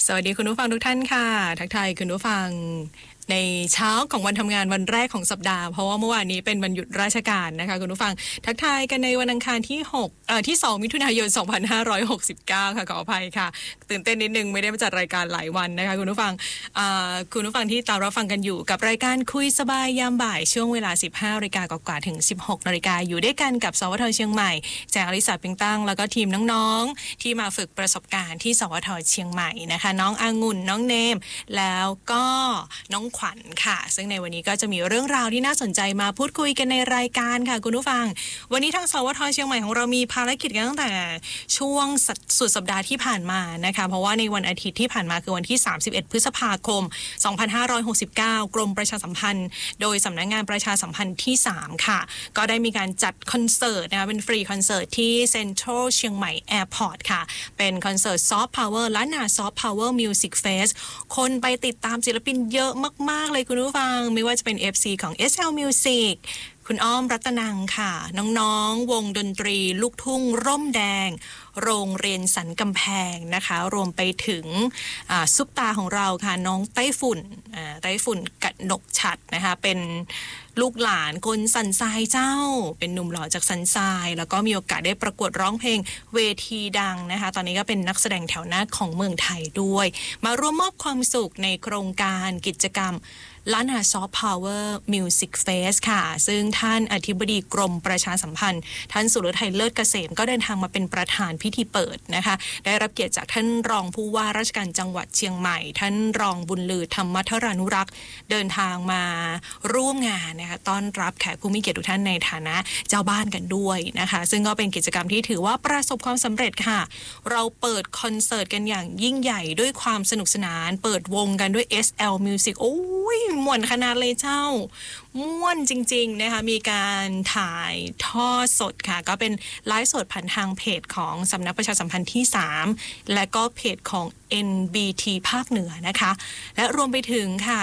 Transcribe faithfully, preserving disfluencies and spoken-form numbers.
สวัสดีคุณผู้ฟังทุกท่านค่ะทักทายคุณผู้ฟังในเช้าของวันทำงานวันแรกของสัปดาห์เพราะว่าเมื่อวานนี้เป็นวันหยุดราชการนะคะคุณผู้ฟังทักทายกันในวันอังคารที่หกเอ่อที่สองมิถุนายนสองพันห้าร้อยหกสิบเก้าค่ะขออภัยค่ะตื่นเต้นนิดนึงไม่ได้มาจัดรายการหลายวันนะคะคุณผู้ฟังอ่าคุณผู้ฟังที่ตามรับฟังกันอยู่กับรายการคุยสบายยามบ่ายช่วงเวลา สิบห้านาฬิกากว่าๆถึง สิบหกนาฬิกาอยู่ด้วยกันกับสวทเชียงใหม่แจงอลิสาเพ็งตั้งแล้วก็ทีมน้องๆที่มาฝึกประสบการณ์ที่สวทเชียงใหม่นะคะน้ององุ่นน้องเนมแล้วก็น้องขวัญค่ะซึ่งในวันนี้ก็จะมีเรื่องราวที่น่าสนใจมาพูดคุยกันในรายการค่ะคุณผู้ฟังวันนี้ทางสวทเชียงใหม่ของเรามีภารกิจกันตั้งแต่ช่วงสุดสัปดาห์ที่ผ่านมานะคะเพราะว่าในวันอาทิตย์ที่ผ่านมาคือวันที่สามสิบเอ็ดพฤษภาคมสองพันห้าร้อยหกสิบเก้ากรมประชาสัมพันธ์โดยสำนักงานประชาสัมพันธ์ที่สามค่ะก็ได้มีการจัดคอนเสิร์ตนะคะเป็นฟรีคอนเสิร์ตที่เซ็นทรัลเชียงใหม่แอร์พอร์ตค่ะเป็นคอนเสิร์ตซอฟต์พาวเวอร์ล้านนาซอฟต์พาวเวอร์มิวสิกเฟสคนไปติดตามศิลปินเยอะมากๆเลยคุณผู้ฟังไม่ว่าจะเป็น เอฟ ซี ของ เอส แอล Music คุณอ้อมรัตนังค่ะน้องๆวงดนตรีลูกทุ่งร่มแดงโรงเรียนสันกำแพงนะคะรวมไปถึงซุปตาของเราค่ะน้องไต้ฝุ่นไต้ฝุ่นกนกฉัตรนะคะเป็นลูกหลานคนสันทรายเจ้าเป็นหนุ่มหล่อจากสันทรายแล้วก็มีโอกาสได้ประกวดร้องเพลงเวทีดังนะคะตอนนี้ก็เป็นนักแสดงแถวหน้าของเมืองไทยด้วยมาร่วมมอบความสุขในโครงการกิจกรรมล้านนาซอฟต์พาวเวอร์มิวสิกเฟสค่ะซึ่งท่านอธิบดีกรมประชาสัมพันธ์ท่านสุรทัยเลิศเกษมก็เดินทางมาเป็นประธานพิธีเปิดนะคะได้รับเกียรติจากท่านรองผู้ว่าราชการจังหวัดเชียงใหม่ท่านรองบุญลือธรรมธรานุรักษ์เดินทางมาร่วมงานนะคะต้อนรับแขกผู้มีเกียรติทุกท่านในฐานะเจ้าบ้านกันด้วยนะคะซึ่งก็เป็นกิจกรรมที่ถือว่าประสบความสำเร็จค่ะเราเปิดคอนเสิร์ตกันอย่างยิ่งใหญ่ด้วยความสนุกสนานเปิดวงกันด้วย เอส แอล Music โอ้ยม่วนขนาดเลยเจ้าม่วนจริงๆนะคะมีการถ่ายทอดสดค่ะก็เป็นไลฟ์สดผ่านทางเพจของสำนักประชาสัมพันธ์ที่สามและก็เพจของ เอ็น บี ที ภาคเหนือนะคะและรวมไปถึงค่ะ